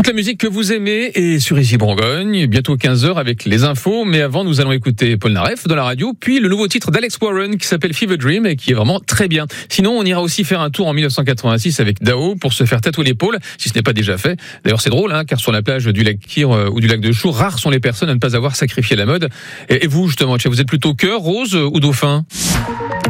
Toute la musique que vous aimez est sur Ici Bourgogne, bientôt 15h avec les infos, mais avant nous allons écouter Paul Naref dans la radio, puis le nouveau titre d'Alex Warren qui s'appelle Fever Dream et qui est vraiment très bien. Sinon on ira aussi faire un tour en 1986 avec Dao pour se faire tatouer l'épaule, si ce n'est pas déjà fait. D'ailleurs c'est drôle, car sur la plage du lac Kyr ou du lac de Chour, rares sont les personnes à ne pas avoir sacrifié la mode. Et vous justement, vous êtes plutôt cœur, rose ou dauphin ?